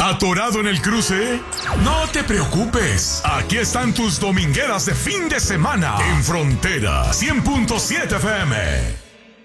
¿Atorado en el cruce? No te preocupes. Aquí están tus domingueras de fin de semana en Frontera 100.7 FM.